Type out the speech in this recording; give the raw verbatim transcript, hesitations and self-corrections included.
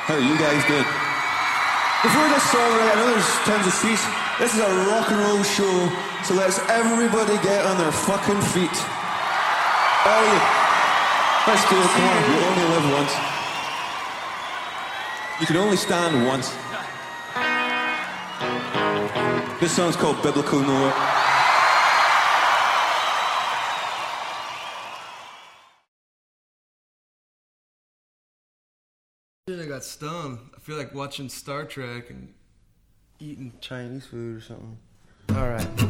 How are you guys doing? Before this song, right, I know there's tons of seats. This is a rock and roll show, so let's everybody get on their fucking feet. All you. Let's do it, come on. You only live once. You can only stand once. This song's called Biblical Noah. I got stoned. I feel like watching Star Trek and eating Chinese food or something. All right.